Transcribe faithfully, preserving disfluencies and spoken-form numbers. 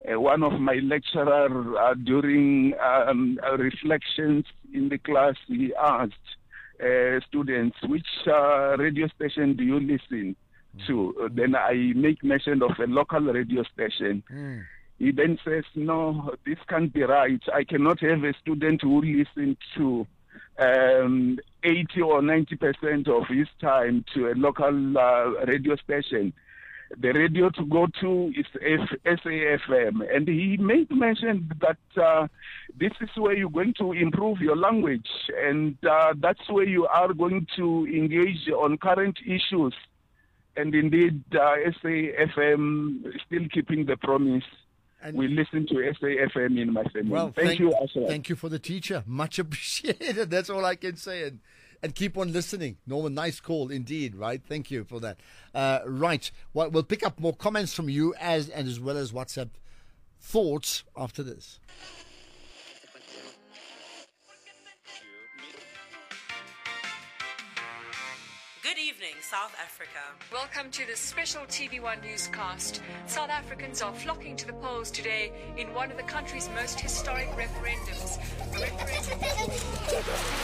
Uh, one of my lecturer uh, during um, uh, reflections in the class, he asked uh, students, which uh, radio station do you listen to? Uh, then I make mention of a local radio station. Mm. He then says, no, this can't be right. I cannot have a student who listens to um, eighty or ninety percent of his time to a local uh, radio station. The radio to go to is S A F M. And he made mention that uh, this is where you're going to improve your language. And uh, that's where you are going to engage on current issues. And indeed, uh, S A F M is still keeping the promise. And we listen to S A F M in my family. Well, thank, thank you, Ashraf. Thank you for the teacher. Much appreciated. That's all I can say. And, and keep on listening. Norman, nice call indeed, right? Thank you for that. Uh, right. Well, we'll pick up more comments from you as and as well as WhatsApp thoughts after this. Good evening, South Africa. Welcome to the special T V one newscast. South Africans are flocking to the polls today in one of the country's most historic referendums. A referendum